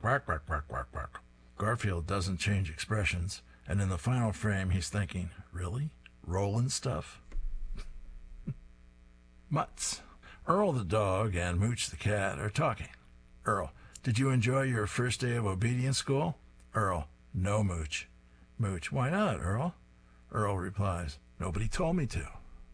Quack, quack, quack, quack, quack. Garfield doesn't change expressions, and in the final frame he's thinking, really? Rolling stuff? Mutts. Earl the dog and Mooch the cat are talking. Earl, did you enjoy your first day of obedience school? Earl, no, Mooch. Mooch, why not, Earl? Earl replies, nobody told me to.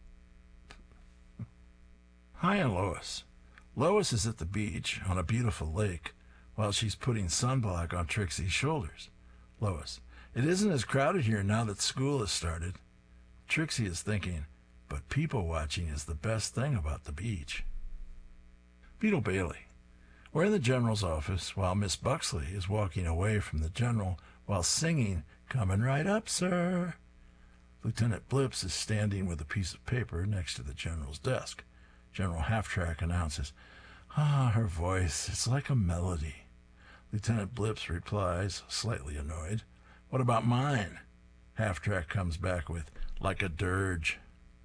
Hi and Lois. Lois is at the beach on a beautiful lake while she's putting sunblock on Trixie's shoulders. Lois, it isn't as crowded here now that school has started. Trixie is thinking, but people watching is the best thing about the beach. Beetle Bailey. We're in the general's office while Miss Buxley is walking away from the general while singing, coming right up, sir. Lieutenant Blips is standing with a piece of paper next to the general's desk. General Half-Track announces, her voice, it's like a melody. Lieutenant Blips replies, slightly annoyed, what about mine? Half-Track comes back with, like a dirge.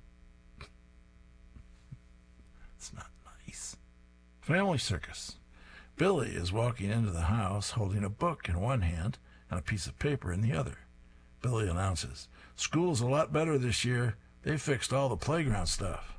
It's not nice. Family circus. Billy is walking into the house holding a book in one hand and a piece of paper in the other. Billy announces, school's a lot better this year. They fixed all the playground stuff.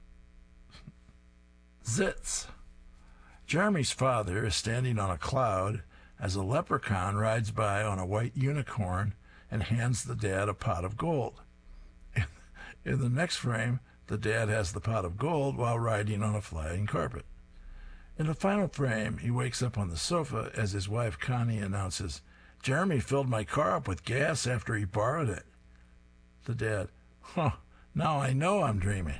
Zits. Jeremy's father is standing on a cloud as a leprechaun rides by on a white unicorn and hands the dad a pot of gold. In the next frame, the dad has the pot of gold while riding on a flying carpet. In the final frame, he wakes up on the sofa as his wife Connie announces, Jeremy filled my car up with gas after he borrowed it. The dad, now I know I'm dreaming.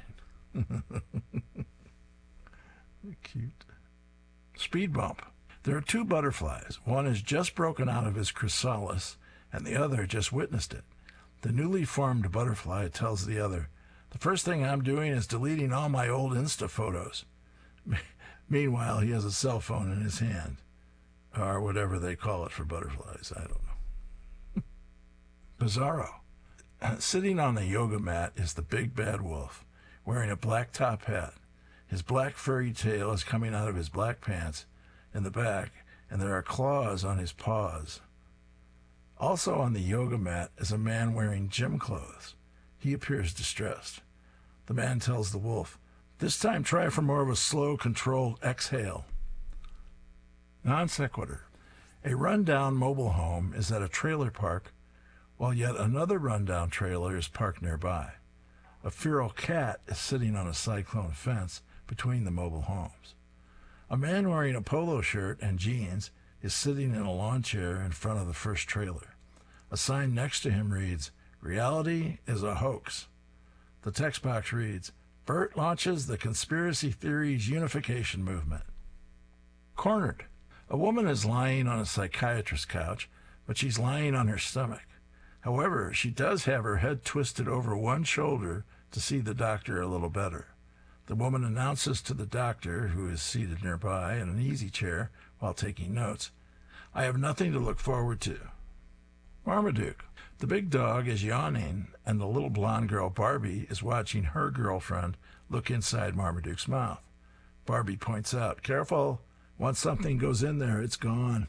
Cute. Speed bump. There are two butterflies. One is just broken out of his chrysalis, and the other just witnessed it. The newly formed butterfly tells the other, the first thing I'm doing is deleting all my old Insta photos. Meanwhile, he has a cell phone in his hand, or whatever they call it for butterflies. I don't know. Bizarro. Sitting on a yoga mat is the big bad wolf, wearing a black top hat. His black furry tail is coming out of his black pants in the back, and there are claws on his paws. Also on the yoga mat is a man wearing gym clothes. He appears distressed. The man tells the wolf, this time try for more of a slow, controlled exhale. Non sequitur. A rundown mobile home is at a trailer park, while yet another rundown trailer is parked nearby. A feral cat is sitting on a cyclone fence between the mobile homes. A man wearing a polo shirt and jeans is sitting in a lawn chair in front of the first trailer. A sign next to him reads, reality is a hoax. The text box reads, Bert launches the conspiracy theories unification movement. Cornered. A woman is lying on a psychiatrist's couch, but she's lying on her stomach. However, she does have her head twisted over one shoulder to see the doctor a little better. The woman announces to the doctor, who is seated nearby in an easy chair while taking notes, I have nothing to look forward to. Marmaduke. The big dog is yawning, and the little blonde girl Barbie is watching her girlfriend look inside Marmaduke's mouth. Barbie points out, careful, once something goes in there, it's gone.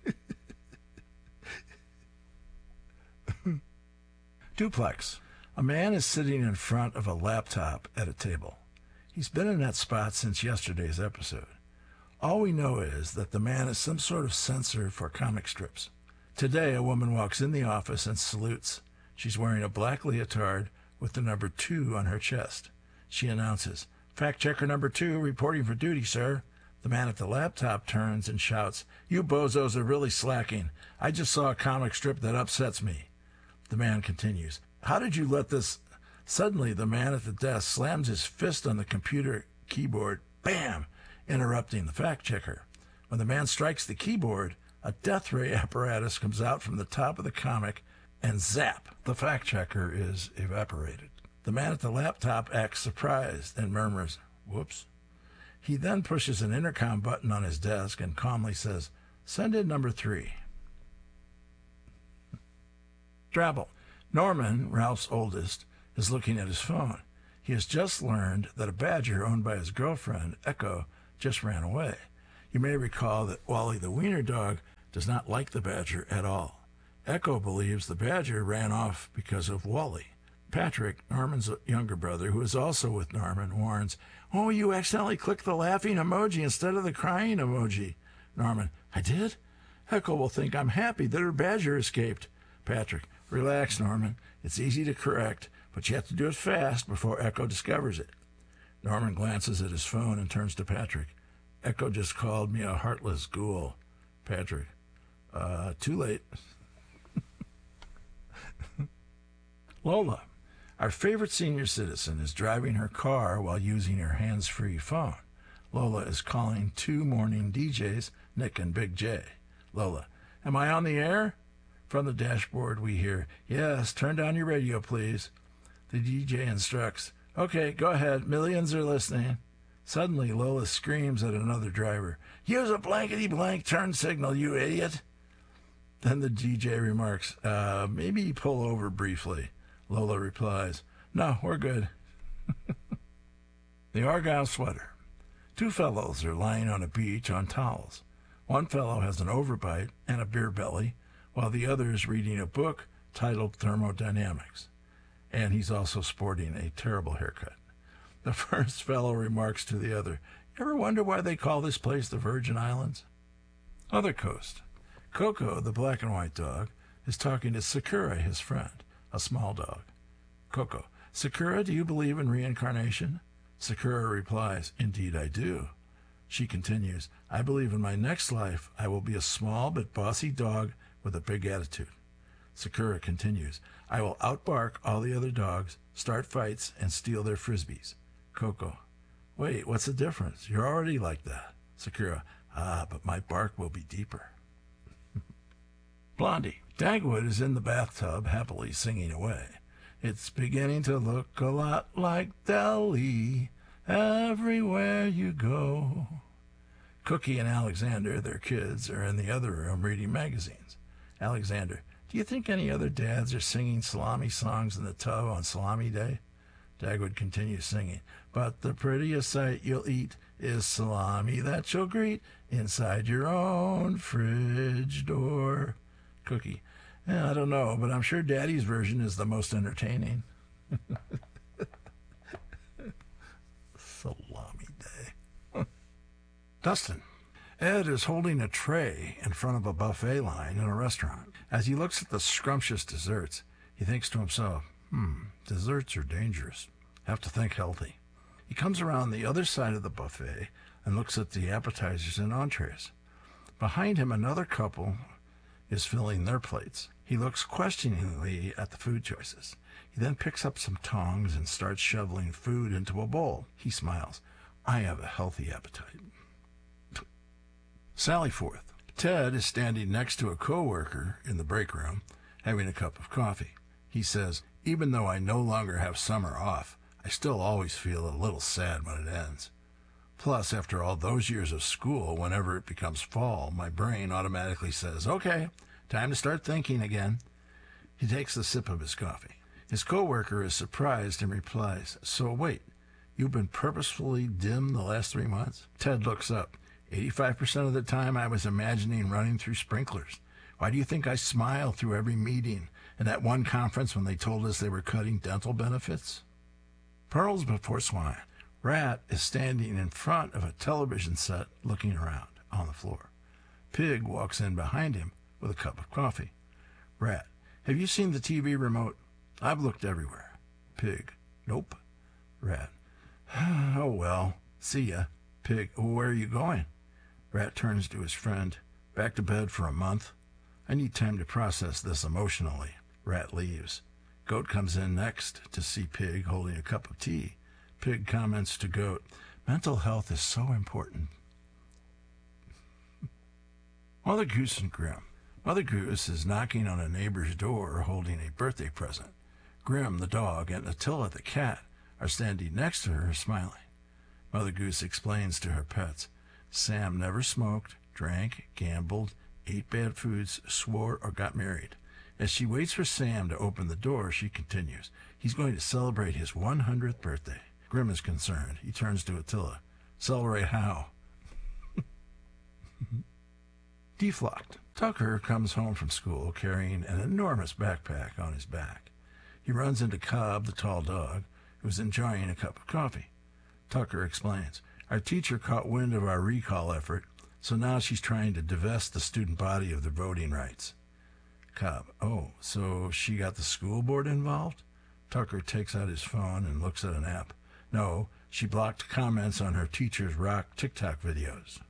Duplex. A man is sitting in front of a laptop at a table. He's been in that spot since yesterday's episode. All we know is that the man is some sort of censor for comic strips. Today, a woman walks in the office and salutes. She's wearing a black leotard with the number 2 on her chest. She announces, fact checker number 2 reporting for duty, sir. The man at the laptop turns and shouts, you bozos are really slacking. I just saw a comic strip that upsets me. The man continues, how did you let this... Suddenly, the man at the desk slams his fist on the computer keyboard, bam, interrupting the fact checker. When the man strikes the keyboard, a death ray apparatus comes out from the top of the comic, and zap, the fact checker is evaporated. The man at the laptop acts surprised and murmurs, whoops. He then pushes an intercom button on his desk and calmly says, send in number 3. Drabble. Norman, Ralph's oldest, is looking at his phone. He has just learned that a badger owned by his girlfriend, Echo, just ran away. You may recall that Wally the wiener dog does not like the badger at all. Echo believes the badger ran off because of Wally. Patrick, Norman's younger brother, who is also with Norman, warns, "Oh, you accidentally clicked the laughing emoji instead of the crying emoji." Norman, "I did? Echo will think I'm happy that her badger escaped." Patrick, "Relax, Norman. It's easy to correct, but you have to do it fast before Echo discovers it." Norman glances at his phone and turns to Patrick. "Echo just called me a heartless ghoul." Patrick, too late." Lola, our favorite senior citizen, is driving her car while using her hands-free phone. Lola is calling two morning DJs, Nick and Big J. Lola, "Am I on the air?" From the dashboard we hear, "Yes, turn down your radio, please." The DJ instructs, "Okay, go ahead, millions are listening." Suddenly, Lola screams at another driver, "Use a blankety-blank turn signal, you idiot." Then the DJ remarks, "Maybe pull over briefly." Lola replies, "No, we're good." The Argyle Sweater. Two fellows are lying on a beach on towels. One fellow has an overbite and a beer belly, while the other is reading a book titled Thermodynamics. And he's also sporting a terrible haircut. The first fellow remarks to the other, "Ever wonder why they call this place the Virgin Islands?" Other coast. Coco, the black and white dog, is talking to Sakura, his friend, a small dog. Coco, "Sakura, do you believe in reincarnation?" Sakura replies, "Indeed I do." She continues, "I believe in my next life I will be a small but bossy dog with a big attitude." Sakura continues, "I will outbark all the other dogs, start fights, and steal their frisbees." Coco, "Wait, what's the difference? You're already like that." Sakura, "But my bark will be deeper." Blondie. Dagwood is in the bathtub, happily singing away. "It's beginning to look a lot like Delhi everywhere you go." Cookie and Alexander, their kids, are in the other room reading magazines. Alexander, "Do you think any other dads are singing salami songs in the tub on Salami Day?" Dagwood continues singing, "But the prettiest sight you'll eat is salami that you'll greet inside your own fridge door." Cookie, "I don't know, but I'm sure Daddy's version is the most entertaining." Salami Day. Dustin. Ed is holding a tray in front of a buffet line in a restaurant. As he looks at the scrumptious desserts, he thinks to himself, desserts are dangerous. Have to think healthy. He comes around the other side of the buffet and looks at the appetizers and entrees. Behind him, another couple is filling their plates. He looks questioningly at the food choices. He then picks up some tongs and starts shoveling food into a bowl. He smiles. "I have a healthy appetite." Sally Forth. Ted is standing next to a co-worker in the break room, having a cup of coffee. He says, "Even though I no longer have summer off, I still always feel a little sad when it ends. Plus, after all those years of school, whenever it becomes fall, my brain automatically says, okay, time to start thinking again." He takes a sip of his coffee. His co-worker is surprised and replies, "So wait, you've been purposefully dim the last 3 months?" Ted looks up. 85% of the time I was imagining running through sprinklers. Why do you think I smiled through every meeting and that one conference when they told us they were cutting dental benefits? Pearls before swine. Rat is standing in front of a television set looking around on the floor. Pig walks in behind him with a cup of coffee. Rat, "Have you seen the TV remote?" "I've looked everywhere." Pig, "Nope." Rat, "Oh well, see ya." Pig, "Where are you going?" Rat turns to his friend. "Back to bed for a month. I need time to process this emotionally." Rat leaves. Goat comes in next to see Pig holding a cup of tea. Pig comments to Goat, "Mental health is so important." Mother Goose and Grim. Mother Goose is knocking on a neighbor's door holding a birthday present. Grim, the dog, and Attila, the cat, are standing next to her smiling. Mother Goose explains to her pets, Sam never smoked, drank, gambled, ate bad foods, swore, or got married. As she waits for Sam to open the door, she continues, "He's going to celebrate his 100th birthday." Grim is concerned. He turns to Attila. "Celebrate how?" Deflocked. Tucker comes home from school carrying an enormous backpack on his back. He runs into Cobb, the tall dog, who's enjoying a cup of coffee. Tucker explains, "Our teacher caught wind of our recall effort, so now she's trying to divest the student body of their voting rights." Cobb, "Oh, so she got the school board involved?" Tucker takes out his phone and looks at an app. "No, she blocked comments on her teacher's rock TikTok videos."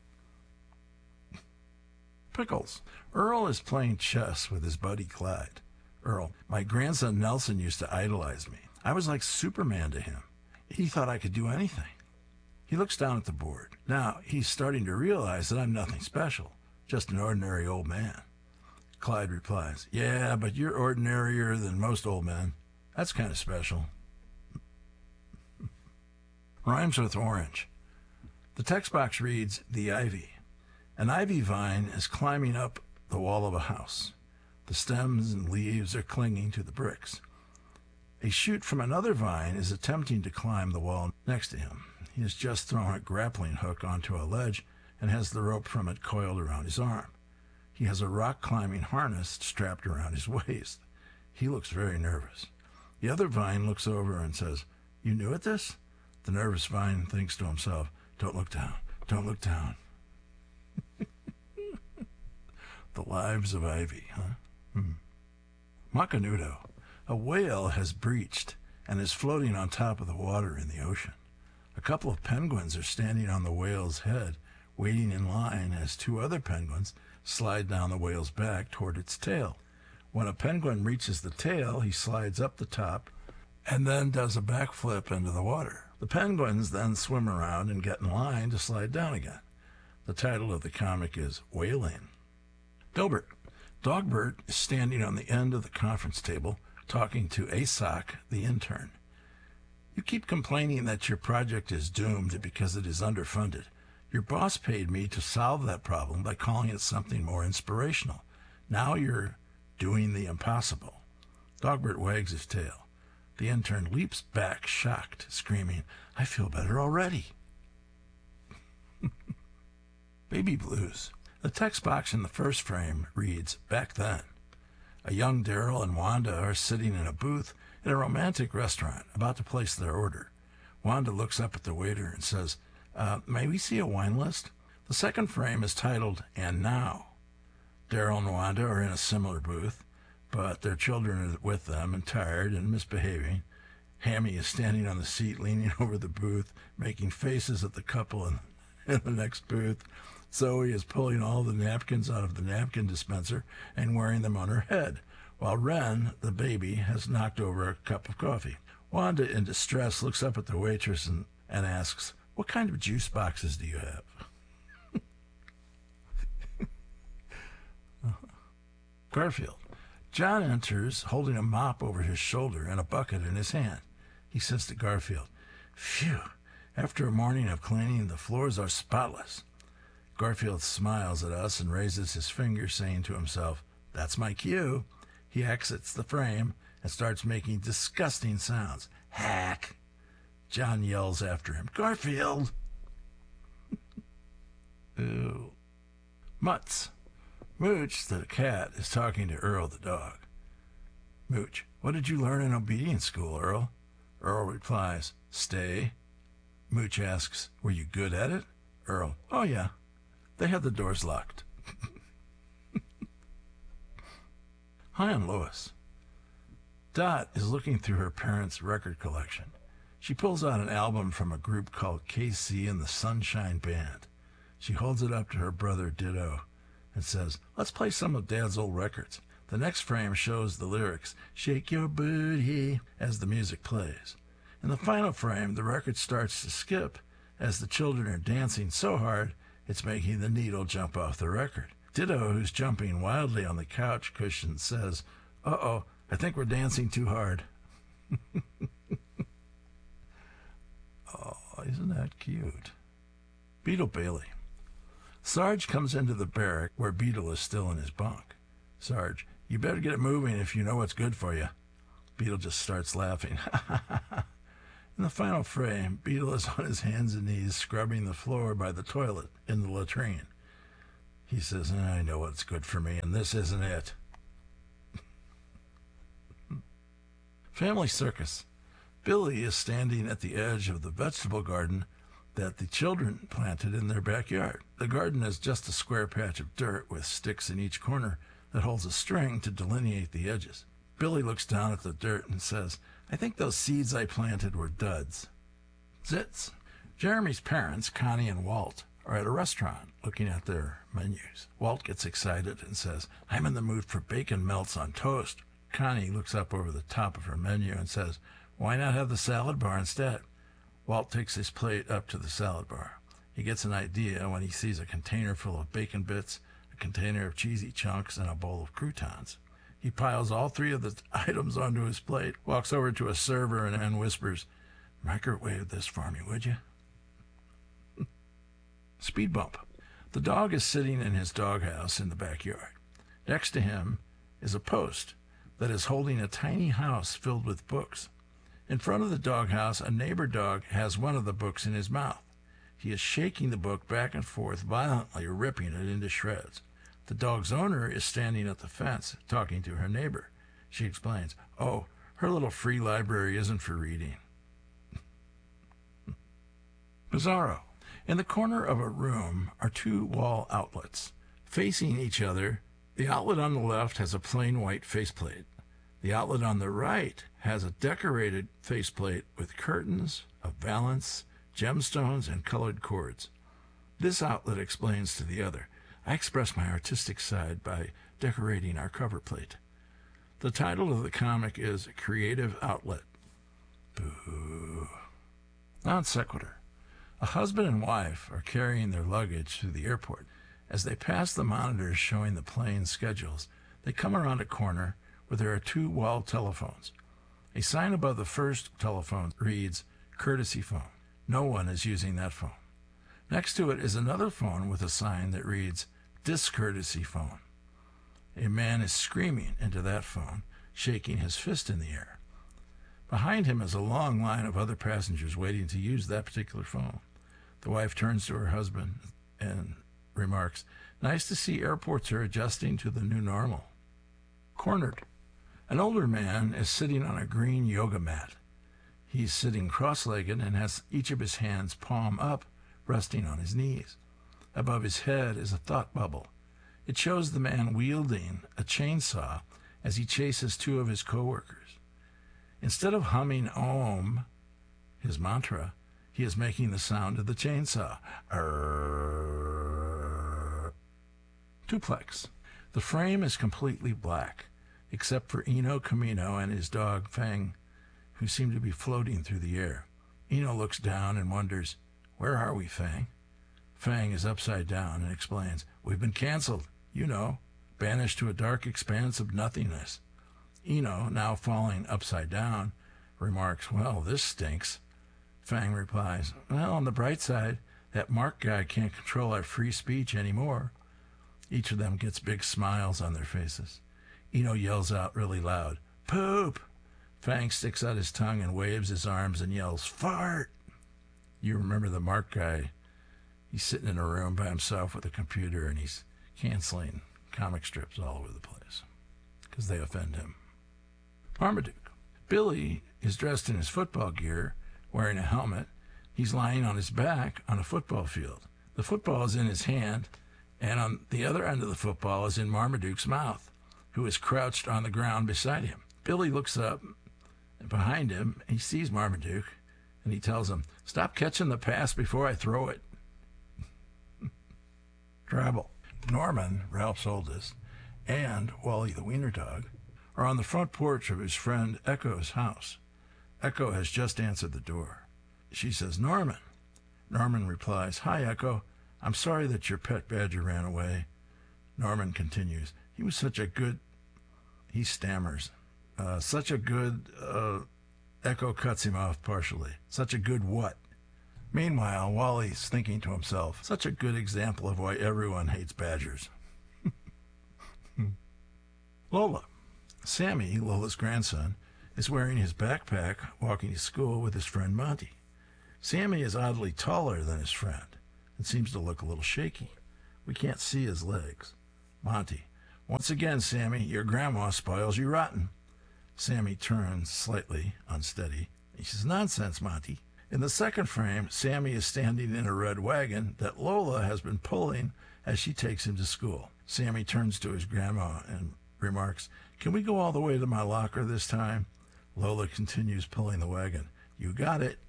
Pickles. Earl is playing chess with his buddy Clyde. Earl, "My grandson Nelson used to idolize me. I was like Superman to him. He thought I could do anything." He looks down at the board. Now he's starting to realize that I'm nothing special, just an ordinary old man. Clyde replies, "Yeah, but you're ordinarier than most old men. That's kind of special." Rhymes with orange. The text box reads, "The ivy." An ivy vine is climbing up the wall of a house. The stems and leaves are clinging to the bricks. A shoot from another vine is attempting to climb the wall next to him. He has just thrown a grappling hook onto a ledge and has the rope from it coiled around his arm. He has a rock climbing harness strapped around his waist. He looks very nervous. The other vine looks over and says, "You new at this?" The nervous vine thinks to himself, "Don't look down, don't look down." The lives of ivy, huh? Macanudo. A whale has breached and is floating on top of the water in the ocean. A couple of penguins are standing on the whale's head, waiting in line as two other penguins slide down the whale's back toward its tail. When a penguin reaches the tail, he slides up the top and then does a backflip into the water. The penguins then swim around and get in line to slide down again. The title of the comic is Whaling. Dilbert. Dogbert is standing on the end of the conference table talking to Asoc, the intern. "You keep complaining that your project is doomed because it is underfunded. Your boss paid me to solve that problem by calling it something more inspirational. Now you're doing the impossible." Dogbert wags his tail. The intern leaps back, shocked, screaming, "I feel better already." Baby blues. The text box in the first frame reads, "Back then." A young Daryl and Wanda are sitting in a booth in a romantic restaurant, about to place their order. Wanda looks up at the waiter and says, "May we see a wine list?" The second frame is titled, "And Now." Daryl and Wanda are in a similar booth, but their children are with them and tired and misbehaving. Hammy is standing on the seat, leaning over the booth, making faces at the couple in the next booth. Zoe is pulling all the napkins out of the napkin dispenser and wearing them on her head, while Ren, the baby, has knocked over a cup of coffee. Wanda, in distress, looks up at the waitress and asks, "What kind of juice boxes do you have?" Garfield. John enters holding a mop over his shoulder and a bucket in his hand. He says to Garfield, "Phew, after a morning of cleaning, the floors are spotless." Garfield smiles at us and raises his finger, saying to himself, "That's my cue." He exits the frame and starts making disgusting sounds. "Hack!" John yells after him, "Garfield!" Ew. Mutts. Mooch, the cat, is talking to Earl, the dog. Mooch, "What did you learn in obedience school, Earl?" Earl replies, "Stay." Mooch asks, "Were you good at it?" Earl, "Oh, yeah. They had the doors locked." Hi, I'm Lois. Dot is looking through her parents' record collection. She pulls out an album from a group called KC and the Sunshine Band. She holds it up to her brother Ditto and says, "Let's play some of Dad's old records." The next frame shows the lyrics, "Shake your booty," as the music plays. In the final frame, the record starts to skip as the children are dancing so hard it's making the needle jump off the record. Ditto, who's jumping wildly on the couch cushion, says, "Uh-oh, I think we're dancing too hard." Oh, isn't that cute? Beetle Bailey. Sarge comes into the barrack where Beetle is still in his bunk. Sarge, "You better get it moving if you know what's good for you." Beetle just starts laughing. In the final frame, Beetle is on his hands and knees scrubbing the floor by the toilet in the latrine. He says, I know what's good for me, and this isn't it. Family circus. Billy is standing at the edge of the vegetable garden that the children planted in their backyard. The garden is just a square patch of dirt with sticks in each corner that holds a string to delineate the edges. Billy looks down at the dirt and says, I think those seeds I planted were duds. Zits. Jeremy's parents, Connie and Walt, are at a restaurant looking at their menus. Walt gets excited and says, I'm in the mood for bacon melts on toast. Connie looks up over the top of her menu and says, why not have the salad bar instead? Walt takes his plate up to the salad bar. He gets an idea when he sees a container full of bacon bits, a container of cheesy chunks, and a bowl of croutons. He piles all three of the items onto his plate, walks over to a server and whispers, microwave this for me, would you? Speed bump. The dog is sitting in his doghouse in the backyard. Next to him is a post that is holding a tiny house filled with books. In front of the doghouse, a neighbor dog has one of the books in his mouth. He is shaking the book back and forth, violently ripping it into shreds. The dog's owner is standing at the fence, talking to her neighbor. She explains, oh, her little free library isn't for reading. Bizarro. In the corner of a room are two wall outlets. Facing each other, the outlet on the left has a plain white faceplate. The outlet on the right has a decorated faceplate with curtains, a valance, gemstones, and colored cords. This outlet explains to the other, I express my artistic side by decorating our cover plate. The title of the comic is Creative Outlet. Boo. Non sequitur. A husband and wife are carrying their luggage through the airport. As they pass the monitors showing the plane's schedules, they come around a corner where there are two wall telephones. A sign above the first telephone reads, Courtesy phone. No one is using that phone. Next to it is another phone with a sign that reads, Discourtesy phone. A man is screaming into that phone, shaking his fist in the air. Behind him is a long line of other passengers waiting to use that particular phone. The wife turns to her husband and remarks, nice to see airports are adjusting to the new normal. Cornered. An older man is sitting on a green yoga mat. He's sitting cross-legged and has each of his hands palm up, resting on his knees. Above his head is a thought bubble. It shows the man wielding a chainsaw as he chases two of his coworkers. Instead of humming Om, his mantra, he is making the sound of the chainsaw. Arrrrrrrr. Duplex. The frame is completely black, except for Eno Camino and his dog Fang, who seem to be floating through the air. Eno looks down and wonders, where are we, Fang? Fang is upside down and explains, we've been canceled, you know, banished to a dark expanse of nothingness. Eno, now falling upside down, remarks, well, this stinks. Fang replies, well, on the bright side, that Mark guy can't control our free speech anymore. Each of them gets big smiles on their faces. Eno yells out really loud, poop! Fang sticks out his tongue and waves his arms and yells, fart! You remember the Mark guy. He's sitting in a room by himself with a computer and he's canceling comic strips all over the place because they offend him. Marmaduke. Billy is dressed in his football gear, wearing a helmet. He's lying on his back on a football field. The football is in his hand, and on the other end of the football is in Marmaduke's mouth, who is crouched on the ground beside him. Billy looks up, and behind him, he sees Marmaduke, and he tells him, stop catching the pass before I throw it. Drabble. Norman, Ralph's oldest, and Wally the wiener dog are on the front porch of his friend Echo's house. Echo has just answered the door. She says, Norman. Norman replies, hi, Echo. I'm sorry that your pet badger ran away. Norman continues, he was such a good... He stammers. Such a good... Echo cuts him off partially. Such a good what? Meanwhile, Wally's thinking to himself, such a good example of why everyone hates badgers. Lola. Sammy, Lola's grandson, is wearing his backpack, walking to school with his friend Monty. Sammy is oddly taller than his friend and seems to look a little shaky. We can't see his legs. Monty, once again, Sammy, your grandma spoils you rotten. Sammy turns, slightly unsteady. He says, nonsense, Monty. In the second frame, Sammy is standing in a red wagon that Lola has been pulling as she takes him to school. Sammy turns to his grandma and remarks, can we go all the way to my locker this time? Lola continues pulling the wagon. You got it.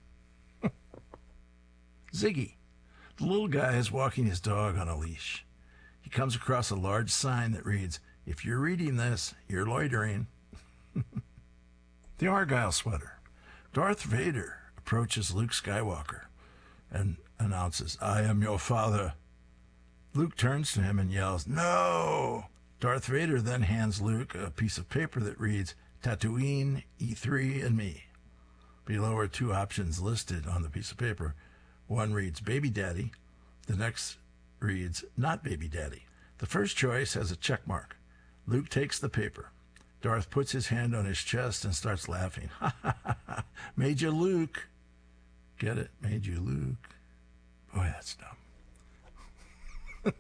Ziggy. The little guy is walking his dog on a leash. He comes across a large sign that reads, if you're reading this, you're loitering. The Argyle Sweater. Darth Vader approaches Luke Skywalker and announces, I am your father. Luke turns to him and yells, no! Darth Vader then hands Luke a piece of paper that reads, Tatooine, E3, and me. Below are two options listed on the piece of paper. One reads, Baby Daddy. The next reads, Not Baby Daddy. The first choice has a check mark. Luke takes the paper. Darth puts his hand on his chest and starts laughing. Ha ha ha ha. Made you Luke. Get it? Made you Luke. Boy, that's dumb.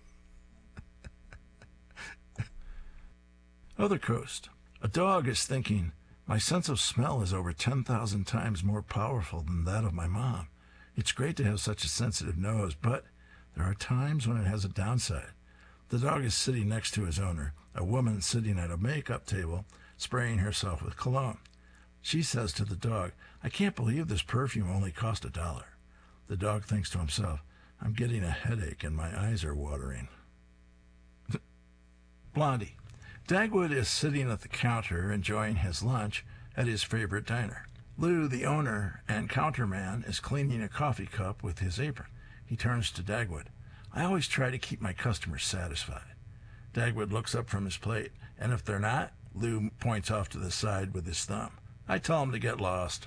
Other coast. A dog is thinking, my sense of smell is over 10,000 times more powerful than that of my mom. It's great to have such a sensitive nose, but there are times when it has a downside. The dog is sitting next to his owner, a woman sitting at a makeup table, spraying herself with cologne. She says to the dog, I can't believe this perfume only cost $1. The dog thinks to himself, I'm getting a headache and my eyes are watering. Blondie. Dagwood is sitting at the counter enjoying his lunch at his favorite diner. Lou, the owner and counterman, is cleaning a coffee cup with his apron. He turns to Dagwood. I always try to keep my customers satisfied. Dagwood looks up from his plate, and if they're not, Lou points off to the side with his thumb. I tell them to get lost.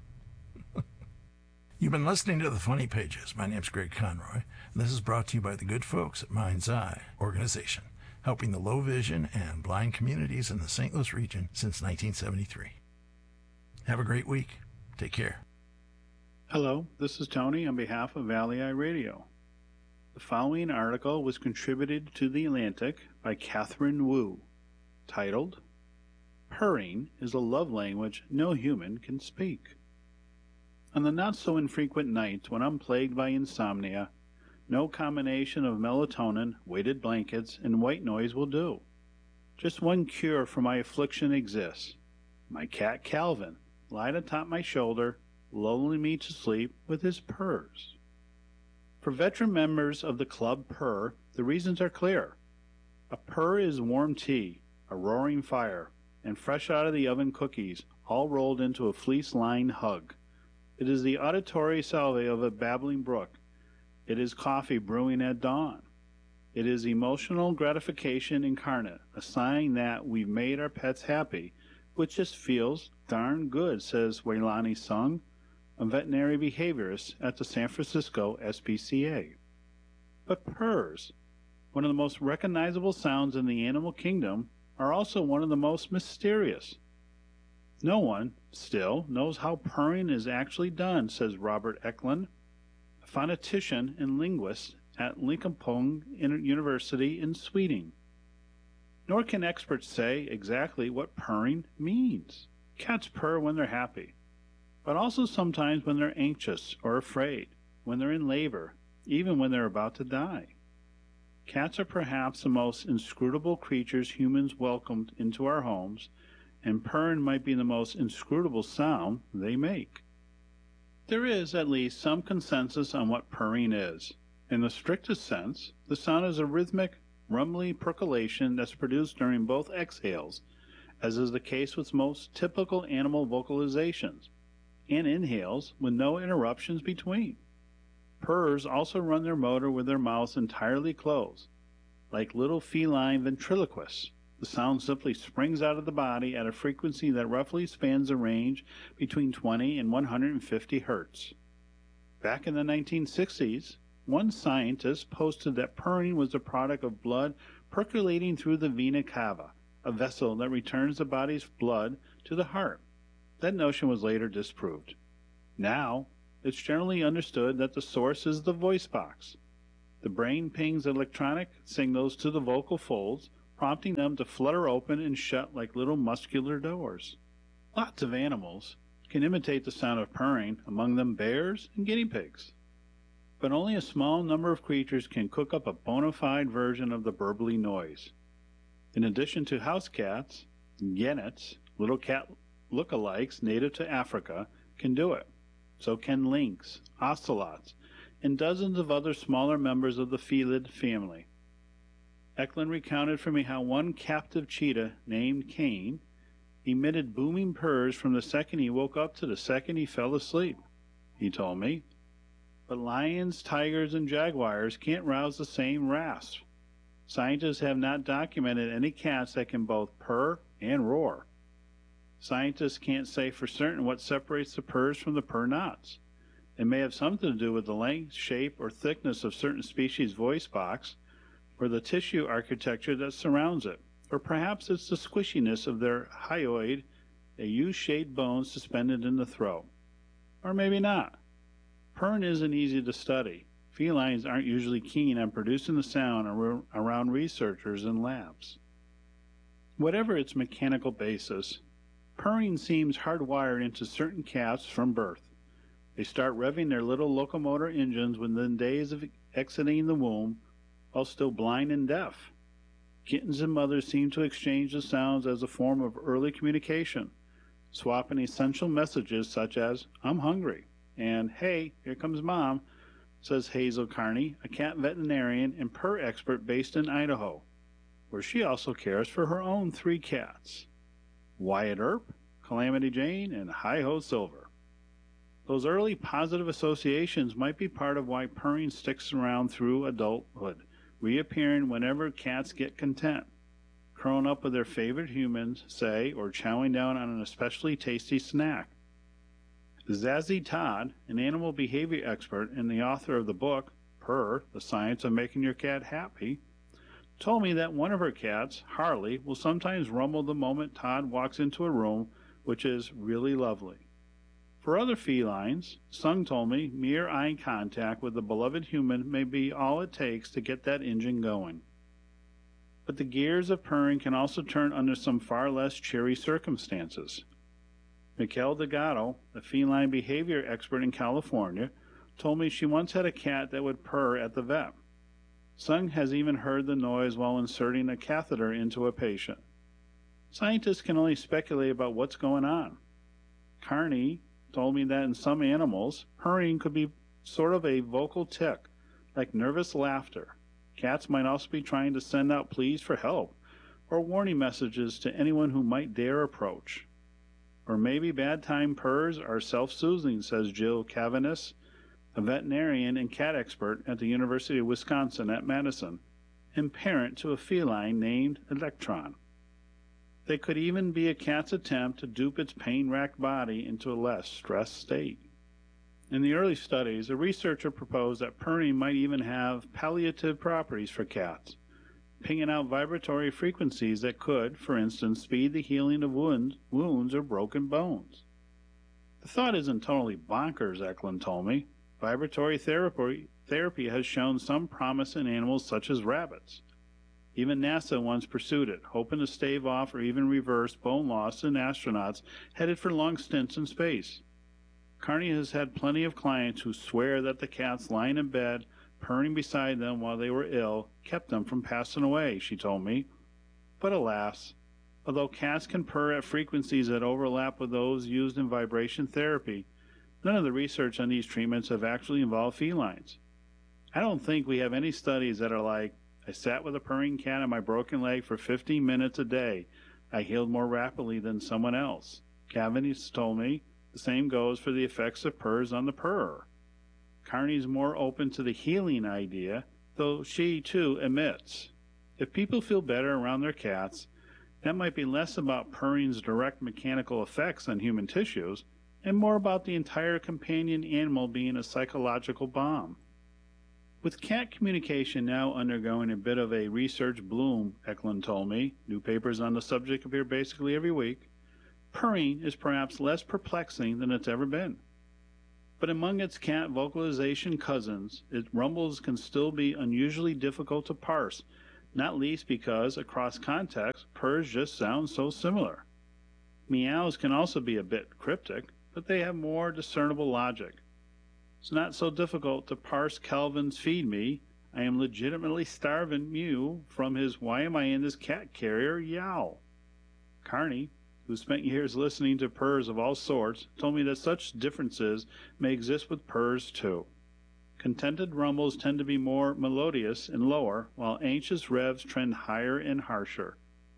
You've been listening to The Funny Pages. My name's Greg Conroy, and this is brought to you by the good folks at Mind's Eye Organization, helping the low vision and blind communities in the St. Louis region since 1973. Have a great week. Take care. Hello, this is Tony on behalf of Valley Eye Radio. The following article was contributed to The Atlantic by Catherine Wu, titled, Purring is a love language no human can speak. On the not-so-infrequent nights when I'm plagued by insomnia, no combination of melatonin, weighted blankets, and white noise will do. Just one cure for my affliction exists. My cat Calvin lied atop my shoulder, lulling me to sleep with his purrs. For veteran members of the Club Purr, the reasons are clear. A purr is warm tea, a roaring fire, and fresh out of the oven cookies, all rolled into a fleece-lined hug. It is the auditory salve of a babbling brook. It is coffee brewing at dawn. It is emotional gratification incarnate, a sign that we've made our pets happy, which just feels darn good, says Waylani Sung, a veterinary behaviorist at the San Francisco SPCA. But purrs, one of the most recognizable sounds in the animal kingdom, are also one of the most mysterious. No one, still, knows how purring is actually done, says Robert Eklund, a phonetician and linguist at Linköping University in Sweden. Nor can experts say exactly what purring means. Cats purr when they're happy, but also sometimes when they're anxious or afraid, when they're in labor, even when they're about to die. Cats are perhaps the most inscrutable creatures humans welcomed into our homes, and purring might be the most inscrutable sound they make. There is at least some consensus on what purring is. In the strictest sense, the sound is a rhythmic, rumbly percolation that's produced during both exhales, as is the case with most typical animal vocalizations, and inhales with no interruptions between. Purrs also run their motor with their mouths entirely closed. Like little feline ventriloquists, the sound simply springs out of the body at a frequency that roughly spans a range between 20 and 150 hertz. Back in the 1960s, one scientist posted that purring was the product of blood percolating through the vena cava, a vessel that returns the body's blood to the heart. That notion was later disproved. Now, it's generally understood that the source is the voice box. The brain pings electronic signals to the vocal folds, prompting them to flutter open and shut like little muscular doors. Lots of animals can imitate the sound of purring, among them bears and guinea pigs. But only a small number of creatures can cook up a bona fide version of the burbly noise. In addition to house cats, genets, little cat lookalikes native to Africa, can do it. So can lynx, ocelots, and dozens of other smaller members of the felid family. Eklund recounted for me how one captive cheetah named Cain emitted booming purrs from the second he woke up to the second he fell asleep, he told me. But lions, tigers, and jaguars can't rouse the same rasp. Scientists have not documented any cats that can both purr and roar. Scientists can't say for certain what separates the purrs from the purr nots. It may have something to do with the length, shape, or thickness of certain species' voice box, or the tissue architecture that surrounds it, or perhaps it's the squishiness of their hyoid, a U-shaped bone suspended in the throat. Or maybe not. Purring isn't easy to study. Felines aren't usually keen on producing the sound around researchers in labs. Whatever its mechanical basis, purring seems hardwired into certain cats from birth. They start revving their little locomotor engines within days of exiting the womb while still blind and deaf. Kittens and mothers seem to exchange the sounds as a form of early communication, swapping essential messages such as, "I'm hungry," and "Hey, here comes Mom," says Hazel Carney, a cat veterinarian and purr expert based in Idaho, where she also cares for her own 3 cats, Wyatt Earp, Calamity Jane, and Hi-Ho Silver. Those early positive associations might be part of why purring sticks around through adulthood, reappearing whenever cats get content, curling up with their favorite humans, say, or chowing down on an especially tasty snack. Zazie Todd, an animal behavior expert and the author of the book, Purr, The Science of Making Your Cat Happy, told me that one of her cats, Harley, will sometimes rumble the moment Todd walks into a room, which is really lovely. For other felines, Sung told me mere eye contact with a beloved human may be all it takes to get that engine going. But the gears of purring can also turn under some far less cheery circumstances. Mikel Delgado, a feline behavior expert in California, told me she once had a cat that would purr at the vet. Sung has even heard the noise while inserting a catheter into a patient. Scientists can only speculate about what's going on. Carney told me that in some animals, purring could be sort of a vocal tick, like nervous laughter. Cats might also be trying to send out pleas for help or warning messages to anyone who might dare approach. Or maybe bad time purrs are self-soothing, says Jill Cavanis, a veterinarian and cat expert at the University of Wisconsin at Madison, and parent to a feline named Electron. They could even be a cat's attempt to dupe its pain-racked body into a less stressed state. In the early studies, a researcher proposed that purring might even have palliative properties for cats, pinging out vibratory frequencies that could, for instance, speed the healing of wounds or broken bones. The thought isn't totally bonkers, Eklund told me. Vibratory therapy has shown some promise in animals such as rabbits. Even NASA once pursued it, hoping to stave off or even reverse bone loss in astronauts headed for long stints in space. Carney has had plenty of clients who swear that the cats lying in bed, purring beside them while they were ill, kept them from passing away, she told me. But alas, although cats can purr at frequencies that overlap with those used in vibration therapy, none of the research on these treatments have actually involved felines. I don't think we have any studies that are like, I sat with a purring cat on my broken leg for 15 minutes a day. I healed more rapidly than someone else. Cavanis told me the same goes for the effects of purrs on the purrer. Carney's more open to the healing idea, though she, too, admits if people feel better around their cats, that might be less about purring's direct mechanical effects on human tissues and more about the entire companion animal being a psychological bomb. With cat communication now undergoing a bit of a research bloom, Eklund told me, new papers on the subject appear basically every week, purring is perhaps less perplexing than it's ever been. But among its cat vocalization cousins, its rumbles can still be unusually difficult to parse, not least because, across context, purrs just sound so similar. Meows can also be a bit cryptic, but they have more discernible logic. It's not so difficult to parse Calvin's "feed me, I am legitimately starving" mew from his "why am I in this cat carrier" yowl. Carney, who spent years listening to purrs of all sorts, told me that such differences may exist with purrs too. Contented rumbles tend to be more melodious and lower, while anxious revs trend higher and harsher.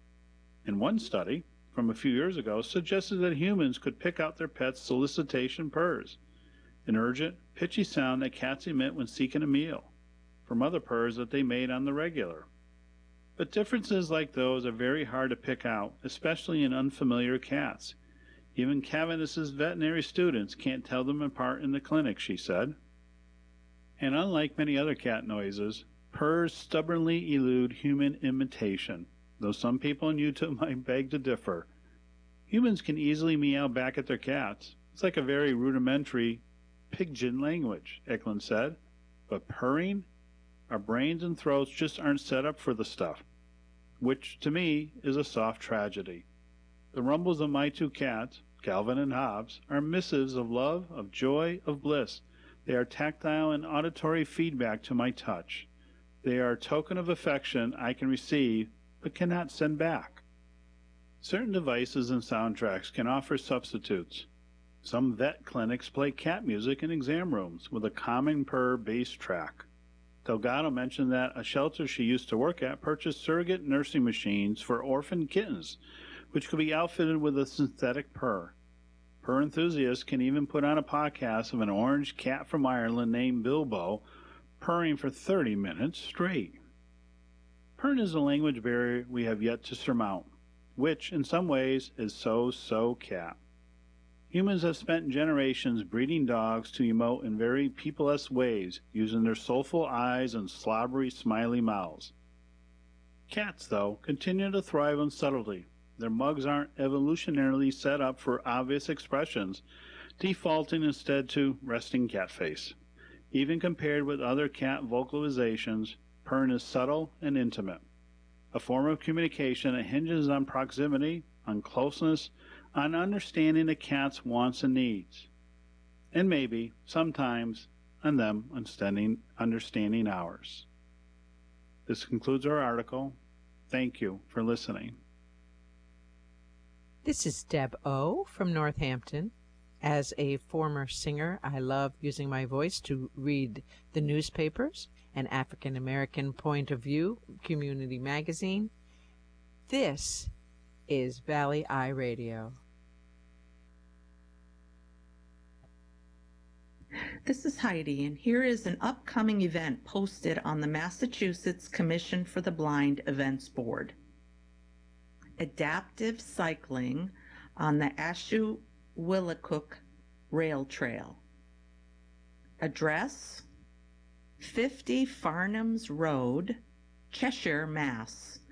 In one study, from a few years ago, suggested that humans could pick out their pets' solicitation purrs, an urgent, pitchy sound that cats emit when seeking a meal, from other purrs that they made on the regular. But differences like those are very hard to pick out, especially in unfamiliar cats. Even Cavendish's veterinary students can't tell them apart in the clinic, she said. And unlike many other cat noises, purrs stubbornly elude human imitation, though some people in Utah might beg to differ. Humans can easily meow back at their cats. It's like a very rudimentary pidgin language, Eklund said. But purring? Our brains and throats just aren't set up for the stuff, which to me is a soft tragedy. The rumbles of my two cats, Calvin and Hobbs, are missives of love, of joy, of bliss. They are tactile and auditory feedback to my touch. They are a token of affection I can receive but cannot send back. Certain devices and soundtracks can offer substitutes. Some vet clinics play cat music in exam rooms with a calming purr bass track. Delgado mentioned that a shelter she used to work at purchased surrogate nursing machines for orphan kittens, which could be outfitted with a synthetic purr. Purr enthusiasts can even put on a podcast of an orange cat from Ireland named Bilbo purring for 30 minutes straight. Purring is a language barrier we have yet to surmount, which in some ways is so cat. Humans have spent generations breeding dogs to emote in very people-esque ways, using their soulful eyes and slobbery, smiley mouths. Cats, though, continue to thrive on subtlety. Their mugs aren't evolutionarily set up for obvious expressions, defaulting instead to resting cat face. Even compared with other cat vocalizations, purring is subtle and intimate, a form of communication that hinges on proximity, on closeness, on understanding a cat's wants and needs, and maybe, sometimes, on them understanding ours. This concludes our article. Thank you for listening. This is Deb O. from Northampton. As a former singer, I love using my voice to read the newspapers and African American Point of View community magazine. This is Valley Eye Radio. This is Heidi, and here is an upcoming event posted on the Massachusetts Commission for the Blind Events Board. Adaptive cycling on the Ashewillicook Rail Trail. Address: 50 Farnham's Road, Cheshire, Mass.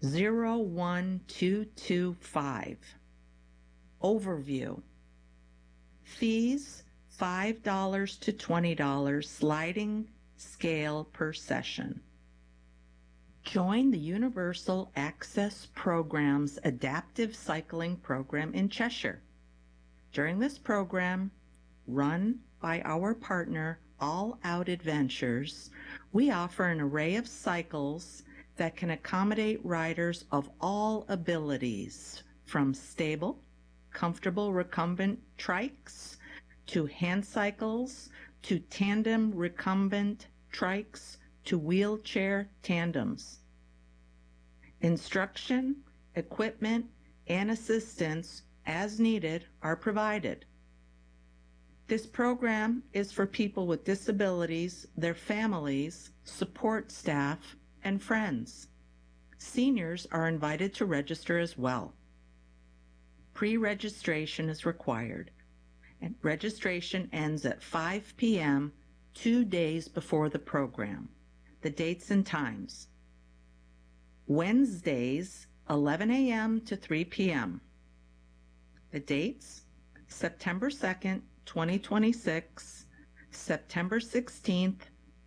01225. Overview: fees $5 to $20 sliding scale per session. Join the Universal Access Program's adaptive cycling program in Cheshire. During this program, run by our partner All Out Adventures, we offer an array of cycles that can accommodate riders of all abilities, from stable, comfortable recumbent trikes to hand cycles to tandem recumbent trikes to wheelchair tandems. Instruction, equipment, and assistance as needed are provided. This program is for people with disabilities, their families, support staff, and friends. Seniors are invited to register as well. Pre-registration is required, and registration ends at 5 p.m. 2 days before the program. The dates and times: Wednesdays, 11 a.m. to 3 p.m. The dates: September 2nd, 2026, September 16th,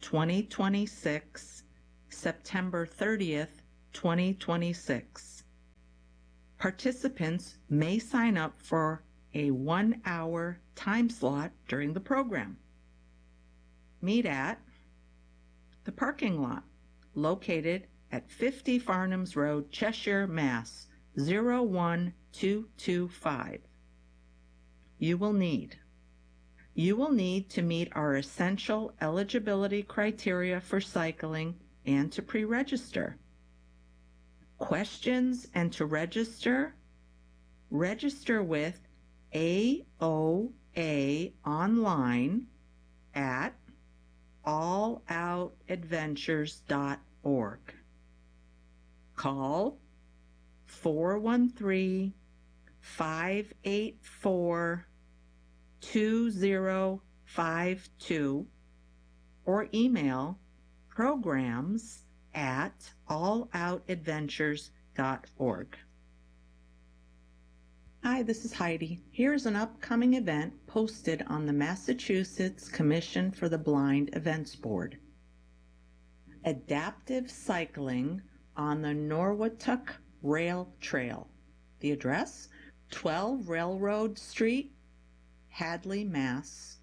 2026, September 30th, 2026. Participants may sign up for a 1-hour time slot during the program. Meet at the parking lot located at 50 Farnham's Road, Cheshire, Mass. 01225. You will need to meet our essential eligibility criteria for cycling and to pre-register. Questions and to register? Register with AOA online at alloutadventures.org. Call 413-584-2052 or email programs@alloutadventures.org. Hi, this is Heidi. Here's an upcoming event posted on the Massachusetts Commission for the Blind Events Board. Adaptive cycling on the Norwottuck Rail Trail. The address, 12 Railroad Street, Hadley, Mass.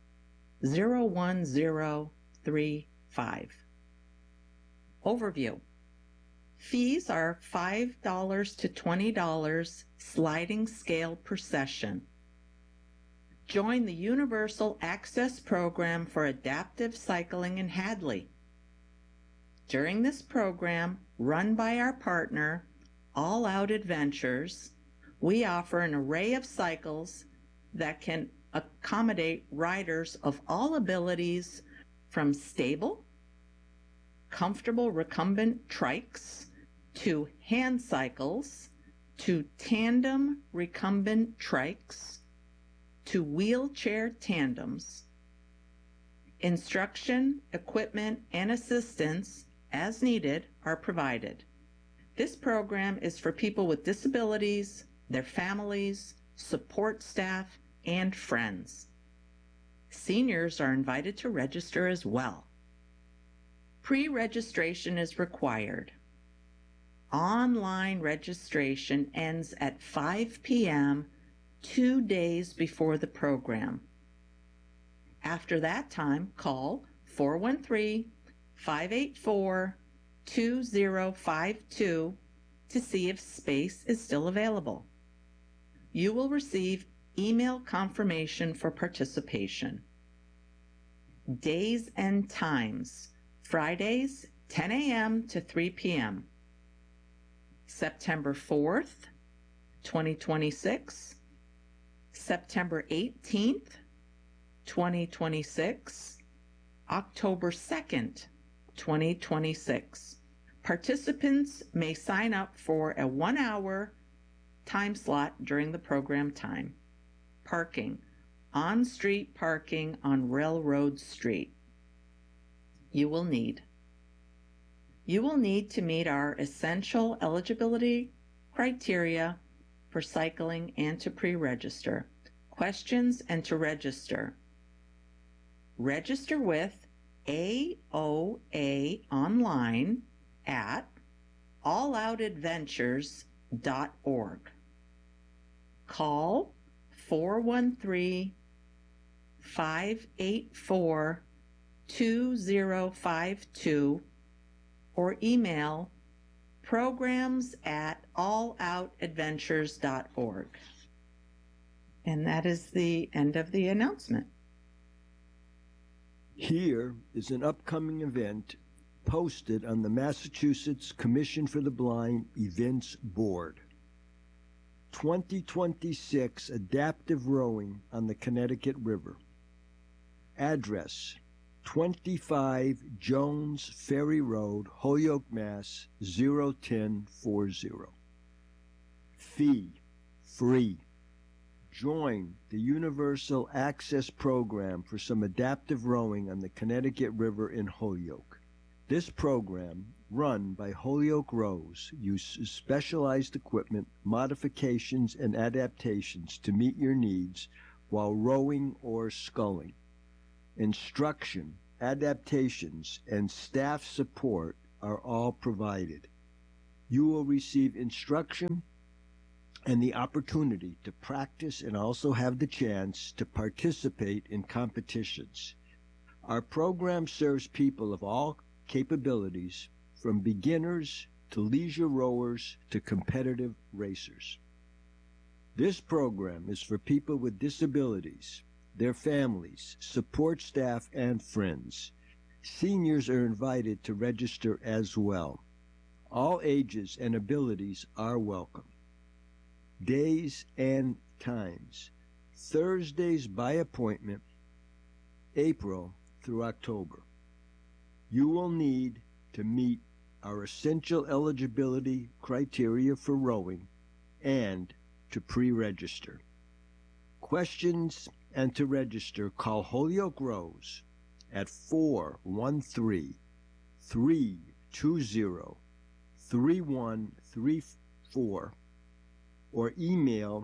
01035. Overview. Fees are $5 to $20 sliding scale per session. Join the Universal Access Program for Adaptive Cycling in Hadley. During this program, run by our partner, All Out Adventures, we offer an array of cycles that can accommodate riders of all abilities, from stable, comfortable recumbent trikes, to hand cycles, to tandem recumbent trikes, to wheelchair tandems. Instruction, equipment, and assistance as needed are provided. This program is for people with disabilities, their families, support staff, and friends. Seniors are invited to register as well. Pre-registration is required. Online registration ends at 5 p.m. 2 days before the program. After that time, call 413-584-2052 to see if space is still available. You will receive email confirmation for participation. Days and times: Fridays, 10 a.m. to 3 p.m. September 4th, 2026, September 18th, 2026, October 2nd, 2026. Participants may sign up for a 1-hour time slot during the program time. Parking: on-street parking on Railroad Street. You will need to meet our essential eligibility criteria for cycling and to pre-register. Questions and to register. Register with AOA online at alloutadventures.org. Call 413-584-2052 or email programs@alloutadventures.org. And that is the end of the announcement. Here is an upcoming event posted on the Massachusetts Commission for the Blind Events Board. 2026 Adaptive Rowing on the Connecticut River. Address: 25 Jones Ferry Road, Holyoke, Mass. 01040. Fee: free. Join the Universal Access Program for some adaptive rowing on the Connecticut River in Holyoke. This program, run by Holyoke Rows, uses specialized equipment, modifications, and adaptations to meet your needs while rowing or sculling. Instruction, adaptations, and staff support are all provided. You will receive instruction and the opportunity to practice and also have the chance to participate in competitions. Our program serves people of all capabilities, from beginners to leisure rowers to competitive racers. This program is for people with disabilities, their families, support staff, and friends. Seniors are invited to register as well. All ages and abilities are welcome. Days and times: Thursdays by appointment, April through October. You will need to meet our essential eligibility criteria for rowing and to pre-register. Questions and to register, call Holyoke Rows at 413-320-3134 or email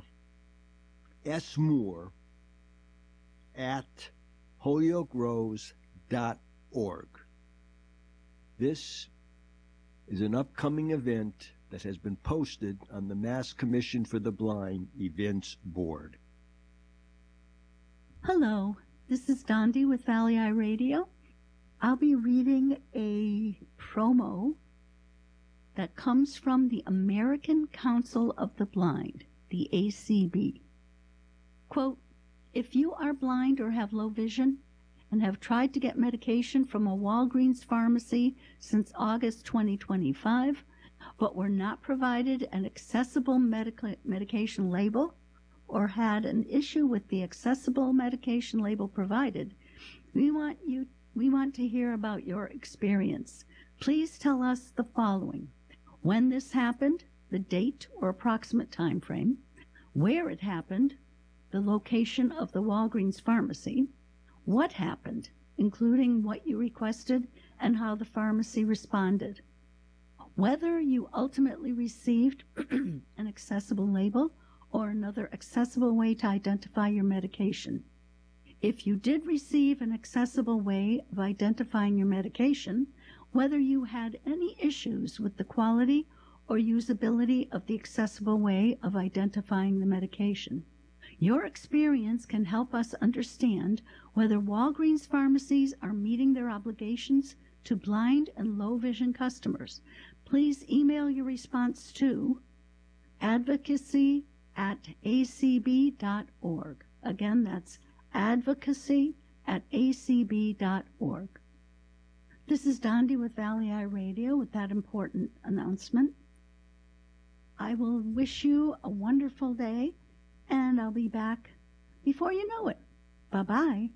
smoore@holyokerows.org. This is an upcoming event that has been posted on the Mass Commission for the Blind Events Board. Hello, this is Dondi with Valley Eye Radio. I'll be reading a promo that comes from the American Council of the Blind, the ACB. Quote, if you are blind or have low vision and have tried to get medication from a Walgreens pharmacy since August 2025, but were not provided an accessible medication label, or had an issue with the accessible medication label provided, we want to hear about your experience. Please tell us the following: when this happened, the date or approximate time frame, where it happened, the location of the Walgreens pharmacy, what happened, including what you requested and how the pharmacy responded, whether you ultimately received an accessible label or another accessible way to identify your medication. If you did receive an accessible way of identifying your medication, whether you had any issues with the quality or usability of the accessible way of identifying the medication. Your experience can help us understand whether Walgreens pharmacies are meeting their obligations to blind and low vision customers. Please email your response to advocacy@acb.org. Again, that's advocacy@acb.org. This is Dondi with Valley Eye Radio with that important announcement. I will wish you a wonderful day, and I'll be back before you know it. Bye-bye.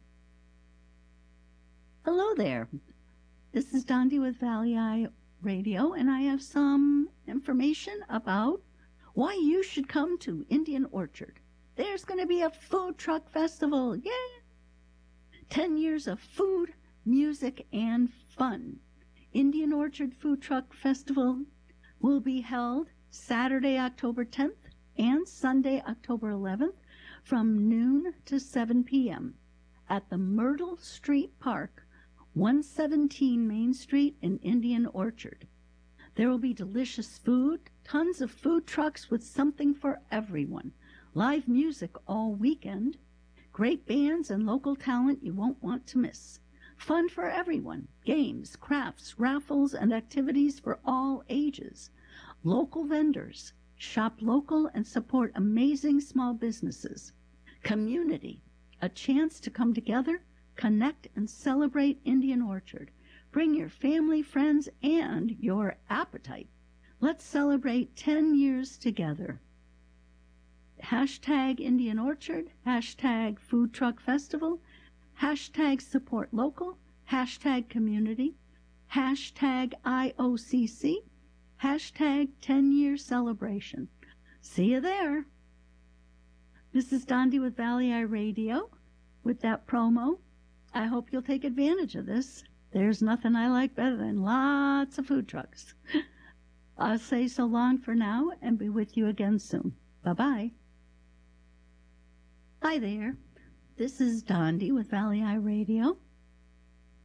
Hello there. This is Dondi with Valley Eye Radio, and I have some information about why you should come to Indian Orchard. There's going to be a food truck festival. Yay! 10 years of food, music, and fun. Indian Orchard Food Truck Festival will be held Saturday, October 10th and Sunday, October 11th from noon to 7 p.m. at the Myrtle Street Park, 117 Main Street in Indian Orchard. There will be delicious food, tons of food trucks with something for everyone, live music all weekend, great bands and local talent you won't want to miss, fun for everyone, games, crafts, raffles, and activities for all ages, local vendors, shop local and support amazing small businesses, community, a chance to come together, connect, and celebrate Indian Orchard. Bring your family, friends, and your appetite. Let's celebrate 10 years together. Hashtag Indian Orchard, hashtag Food Truck Festival, hashtag Support Local, hashtag Community, hashtag IOCC, hashtag 10-year celebration. See you there. This is Dondi with Valley Eye Radio with that promo. I hope you'll take advantage of this. There's nothing I like better than lots of food trucks. I'll say so long for now and be with you again soon. Bye-bye. Hi there. This is Dondi with Valley Eye Radio.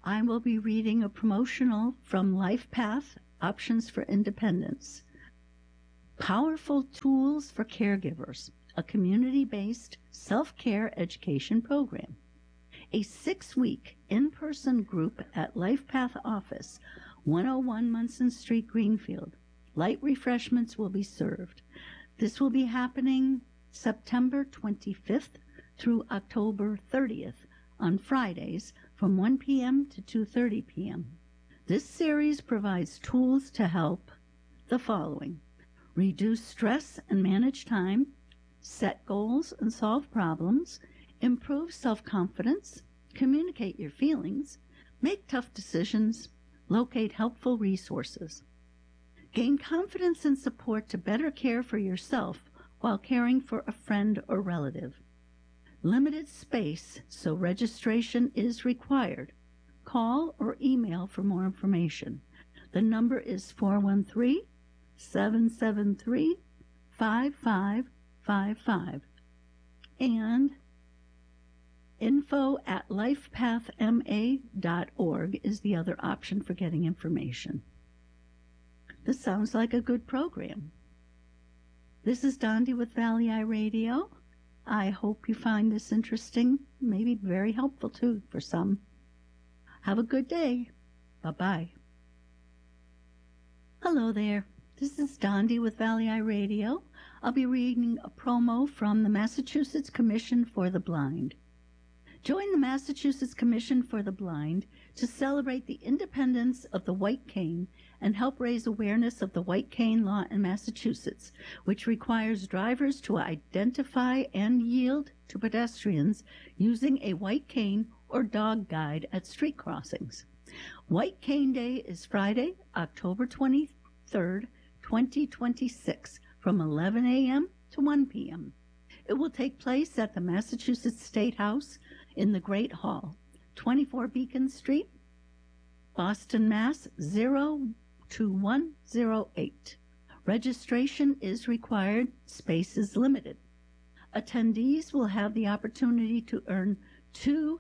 I will be reading a promotional from LifePath, Options for Independence. Powerful Tools for Caregivers, a community-based self-care education program. A 6-week in-person group at LifePath office, 101 Munson Street, Greenfield. Light refreshments will be served. This will be happening September 25th through October 30th on Fridays from 1 p.m. to 2:30 p.m. This series provides tools to help the following: reduce stress and manage time, set goals and solve problems, improve self-confidence, communicate your feelings, make tough decisions, locate helpful resources. Gain confidence and support to better care for yourself while caring for a friend or relative. Limited space, so registration is required. Call or email for more information. The number is 413-773-5555 and info@lifepathma.org is the other option for getting information. This sounds like a good program. This is Dondi with Valley Eye Radio. I hope you find this interesting, maybe very helpful too for some. Have a good day. Bye-bye. Hello there. This is Dondi with Valley Eye Radio. I'll be reading a promo from the Massachusetts Commission for the Blind. Join the Massachusetts Commission for the Blind to celebrate the independence of the white cane and help raise awareness of the white cane law in Massachusetts, which requires drivers to identify and yield to pedestrians using a white cane or dog guide at street crossings. White Cane Day is Friday, October 23rd, 2026, from 11 a.m. to 1 p.m. It will take place at the Massachusetts State House in the Great Hall, 24 Beacon Street, Boston, Mass. 02108. Registration is required. Space is limited. Attendees will have the opportunity to earn 2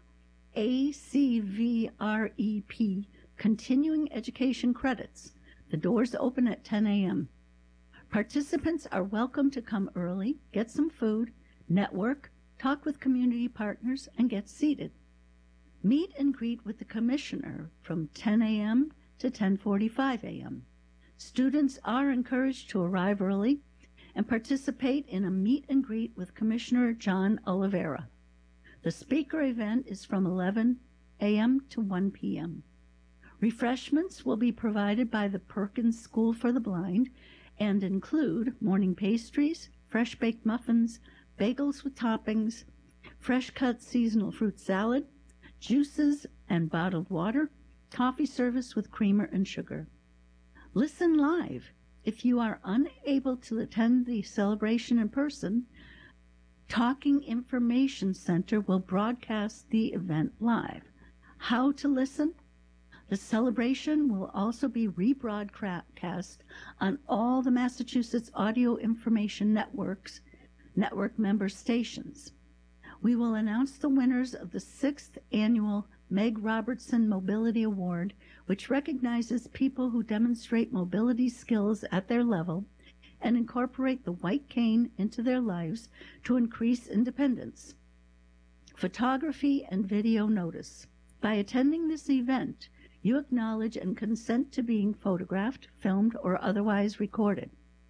ACVREP continuing education credits. The doors open at 10 a.m. Participants are welcome to come early, get some food, network, talk with community partners, and get seated. Meet and greet with the commissioner from 10 a.m. to 10:45 a.m. Students are encouraged to arrive early and participate in a meet and greet with Commissioner John Oliveira. The speaker event is from 11 a.m. to 1 p.m. Refreshments will be provided by the Perkins School for the Blind and include morning pastries, fresh baked muffins, bagels with toppings, fresh cut seasonal fruit salad, juices and bottled water, coffee service with creamer and sugar. Listen live. If you are unable to attend the celebration in person, Talking Information Center will broadcast the event live. How to listen? The celebration will also be rebroadcast on all the Massachusetts Audio Information Network member stations. We will announce the winners of the 6th annual Meg Robertson Mobility Award, which recognizes people who demonstrate mobility skills at their level and incorporate the white cane into their lives to increase independence. Photography and video notice. By attending this event, you acknowledge and consent to being photographed, filmed, or otherwise recorded.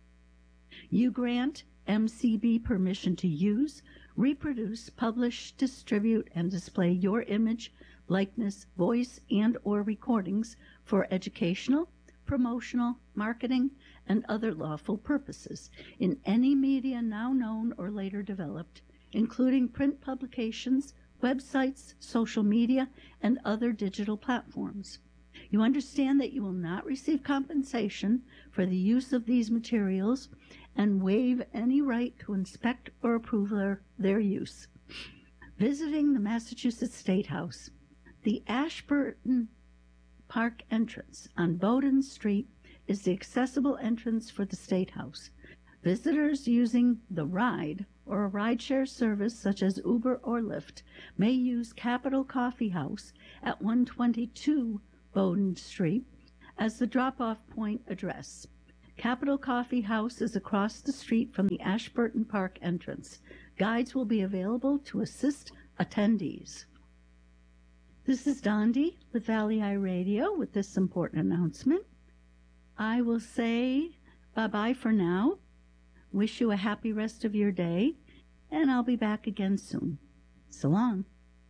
You grant MCB permission to use, reproduce, publish, distribute, and display your image, likeness, voice, and/or recordings for educational, promotional, marketing, and other lawful purposes in any media now known or later developed, including print publications, websites, social media, and other digital platforms. You understand that you will not receive compensation for the use of these materials and waive any right to inspect or approve their use. Visiting the Massachusetts State House. The Ashburton Park entrance on Bowdoin Street is the accessible entrance for the State House. Visitors using the ride or a rideshare service such as Uber or Lyft may use Capital Coffee House at 122 Bowden Street as the drop-off point address. Capital Coffee House is across the street from the Ashburton Park entrance. Guides will be available to assist attendees. This is Dondi with Valley Eye Radio with this important announcement. I will say bye-bye for now. Wish you a happy rest of your day, and I'll be back again soon. So long.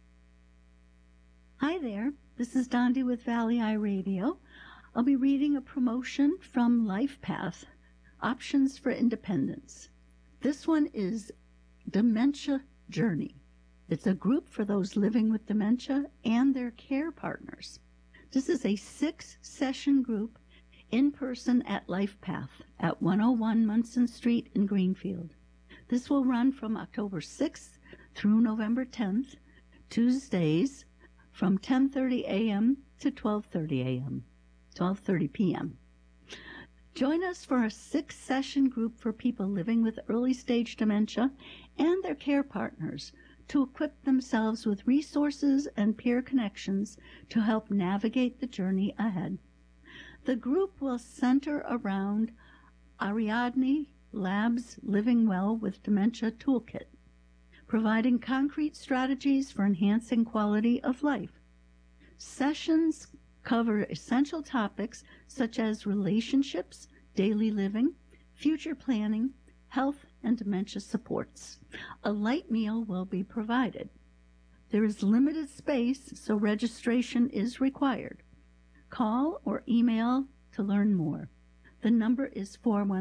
Hi there, this is Dondi with Valley Eye Radio. I'll be reading a promotion from LifePath, Options for Independence. This one is Dementia Journey. It's a group for those living with dementia and their care partners. This is a 6-session group in person at LifePath at 101 Munson Street in Greenfield. This will run from October 6th through November 10th, Tuesdays from 10:30 a.m. to 12:30 p.m. Join us for a 6-session group for people living with early-stage dementia and their care partners to equip themselves with resources and peer connections to help navigate the journey ahead. The group will center around Ariadne Labs' Living Well with Dementia Toolkit, providing concrete strategies for enhancing quality of life. Sessions cover essential topics such as relationships, daily living, future planning, health, and dementia supports. A light meal will be provided. There is limited space, so registration is required. Call or email to learn more. The number is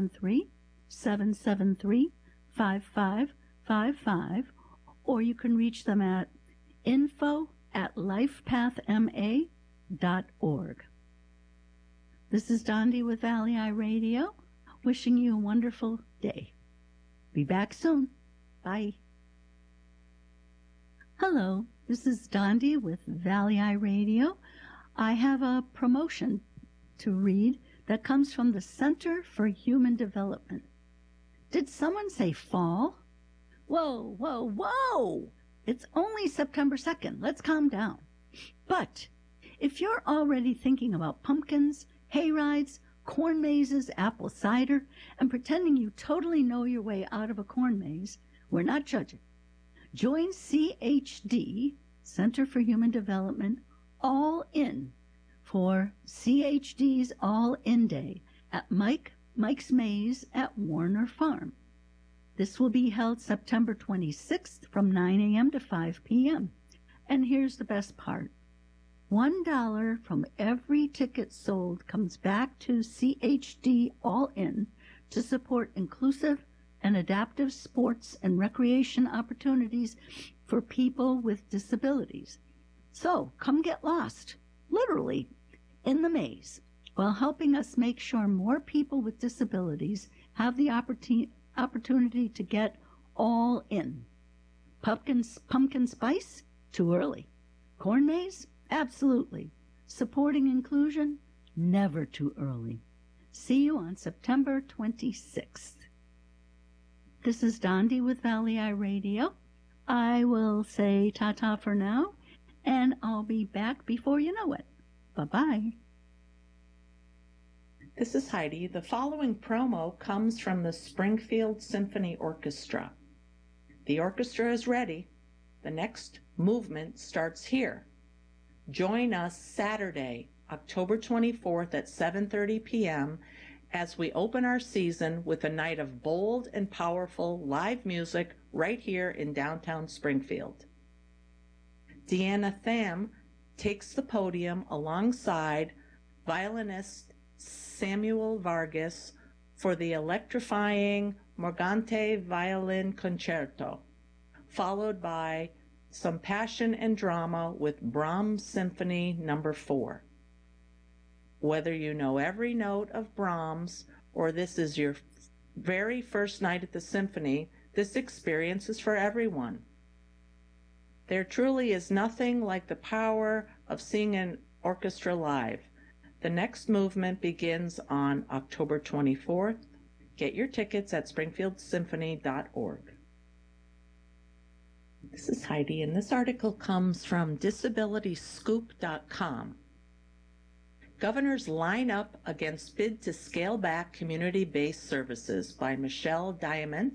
413-773-5555, or you can reach them at info@lifepathma.org. This is Dondi with Valley Eye Radio, wishing you a wonderful day. Be back soon. Bye. Hello, this is Dondi with Valley Eye Radio. I have a promotion to read that comes from the Center for Human Development. Did someone say fall? Whoa, whoa, whoa! It's only September 2nd. Let's calm down. But if you're already thinking about pumpkins, hay rides, corn mazes, apple cider, and pretending you totally know your way out of a corn maze, we're not judging. Join CHD, Center for Human Development, All In for CHD's All In Day at Mike's Maze at Warner Farm. This will be held September 26th from 9 a.m. to 5 p.m. And here's the best part. $1 from every ticket sold comes back to CHD All In to support inclusive and adaptive sports and recreation opportunities for people with disabilities. So come get lost, literally, in the maze, while helping us make sure more people with disabilities have the opportunity to get all in. Pumpkin spice? Too early. Corn maze? Absolutely. Supporting inclusion? Never too early. See you on September 26th. This is Dondi with Valley Eye Radio. I will say ta-ta for now, and I'll be back before you know it. Bye-bye. This is Heidi. The following promo comes from the Springfield Symphony Orchestra. The orchestra is ready. The next movement starts here. Join us Saturday, October 24th at 7:30 p.m. as we open our season with a night of bold and powerful live music right here in downtown Springfield. Deanna Tham takes the podium alongside violinist Samuel Vargas for the electrifying Morgante Violin Concerto, followed by some passion and drama with Brahms Symphony No. 4. Whether you know every note of Brahms or this is your very first night at the symphony, this experience is for everyone. There truly is nothing like the power of seeing an orchestra live. The next movement begins on October 24th. Get your tickets at springfieldsymphony.org. This is Heidi, and this article comes from DisabilityScoop.com. Governors line up against bid to scale back community-based services by Michelle Diamant